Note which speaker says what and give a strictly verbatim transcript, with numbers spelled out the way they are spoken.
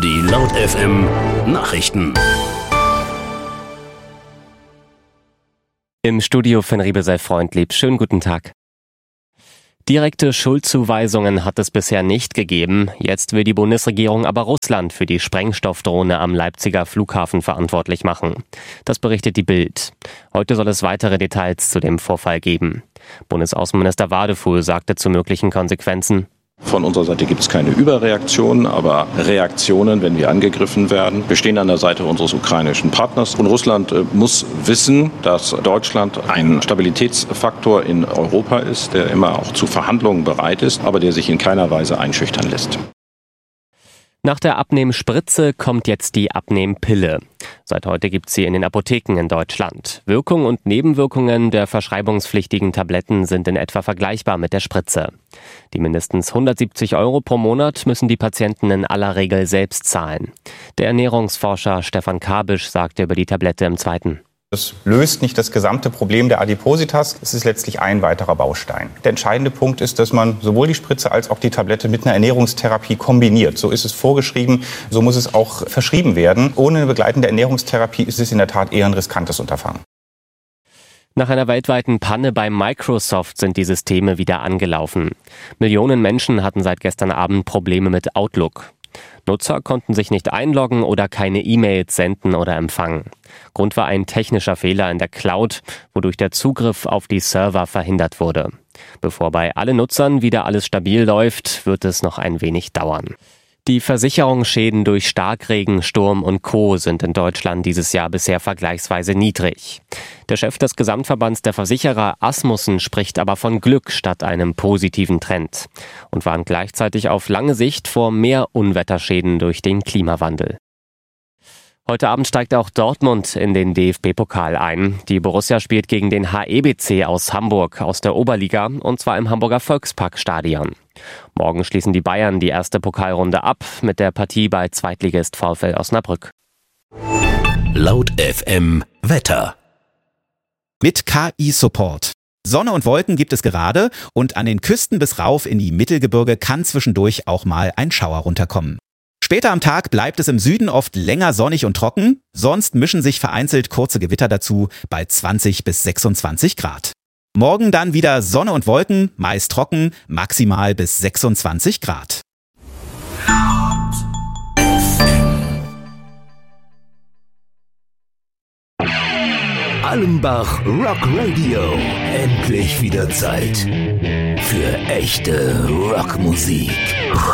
Speaker 1: Die Laut F M Nachrichten.
Speaker 2: Im Studio von Riebe sei Freundlieb. Schönen guten Tag. Direkte Schuldzuweisungen hat es bisher nicht gegeben. Jetzt will die Bundesregierung aber Russland für die Sprengstoffdrohne am Leipziger Flughafen verantwortlich machen. Das berichtet die Bild. Heute soll es weitere Details zu dem Vorfall geben. Bundesaußenminister Wadefuhl sagte zu möglichen Konsequenzen:
Speaker 3: Von unserer Seite gibt es keine Überreaktionen, aber Reaktionen, wenn wir angegriffen werden. Wir stehen an der Seite unseres ukrainischen Partners. Und Russland äh, muss wissen, dass Deutschland ein Stabilitätsfaktor in Europa ist, der immer auch zu Verhandlungen bereit ist, aber der sich in keiner Weise einschüchtern lässt.
Speaker 2: Nach der Abnehmspritze kommt jetzt die Abnehmpille. Seit heute gibt es sie in den Apotheken in Deutschland. Wirkung und Nebenwirkungen der verschreibungspflichtigen Tabletten sind in etwa vergleichbar mit der Spritze. Die mindestens hundertsiebzig Euro pro Monat müssen die Patienten in aller Regel selbst zahlen. Der Ernährungsforscher Stefan Kabisch sagte über die Tablette im Zweiten:
Speaker 4: Das löst nicht das gesamte Problem der Adipositas. Es ist letztlich ein weiterer Baustein. Der entscheidende Punkt ist, dass man sowohl die Spritze als auch die Tablette mit einer Ernährungstherapie kombiniert. So ist es vorgeschrieben, so muss es auch verschrieben werden. Ohne eine begleitende Ernährungstherapie ist es in der Tat eher ein riskantes Unterfangen.
Speaker 2: Nach einer weltweiten Panne bei Microsoft sind die Systeme wieder angelaufen. Millionen Menschen hatten seit gestern Abend Probleme mit Outlook. Nutzer konnten sich nicht einloggen oder keine E-Mails senden oder empfangen. Grund war ein technischer Fehler in der Cloud, wodurch der Zugriff auf die Server verhindert wurde. Bevor bei allen Nutzern wieder alles stabil läuft, wird es noch ein wenig dauern. Die Versicherungsschäden durch Starkregen, Sturm und Co. sind in Deutschland dieses Jahr bisher vergleichsweise niedrig. Der Chef des Gesamtverbands der Versicherer, Asmussen, spricht aber von Glück statt einem positiven Trend und warnt gleichzeitig auf lange Sicht vor mehr Unwetterschäden durch den Klimawandel. Heute Abend steigt auch Dortmund in den D F B-Pokal ein. Die Borussia spielt gegen den H E B C aus Hamburg aus der Oberliga, und zwar im Hamburger Volksparkstadion. Morgen schließen die Bayern die erste Pokalrunde ab mit der Partie bei Zweitligist VfL Osnabrück.
Speaker 1: Laut F M Wetter.
Speaker 5: Mit K I-Support. Sonne und Wolken gibt es gerade und an den Küsten bis rauf in die Mittelgebirge kann zwischendurch auch mal ein Schauer runterkommen. Später am Tag bleibt es im Süden oft länger sonnig und trocken, sonst mischen sich vereinzelt kurze Gewitter dazu bei zwanzig bis sechsundzwanzig Grad. Morgen dann wieder Sonne und Wolken, meist trocken, maximal bis sechsundzwanzig Grad.
Speaker 1: Allenbach Rock Radio. Endlich wieder Zeit für echte Rockmusik.